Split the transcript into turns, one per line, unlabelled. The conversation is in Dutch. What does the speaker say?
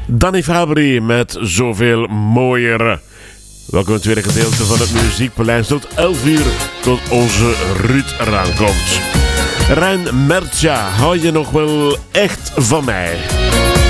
Danny Fabry met Zoveel Mooier. Welkom in het tweede gedeelte van het Muziekpaleis tot 11 uur tot onze Ruud eraan komt. Rein Mertja, hou je nog wel echt van mij?